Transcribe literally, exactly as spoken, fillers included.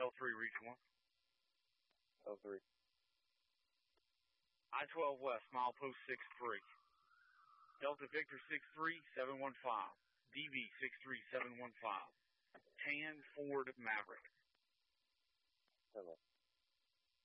L three, reach one. L three. I twelve West, milepost six three. Delta Victor six three seven one five. D V six three seven one five. Tan Ford Maverick. Hello.